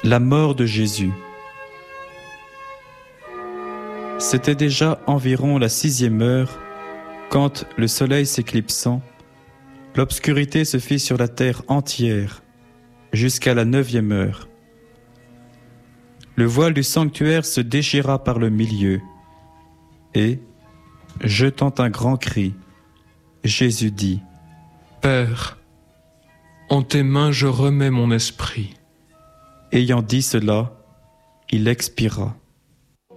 La mort de Jésus. C'était déjà environ la 6e heure, quand, le soleil s'éclipsant, l'obscurité se fit sur la terre entière, jusqu'à la 9e heure. Le voile du sanctuaire se déchira par le milieu, et, jetant un grand cri, Jésus dit : Père, en tes mains je remets mon esprit. Ayant dit cela, il expira.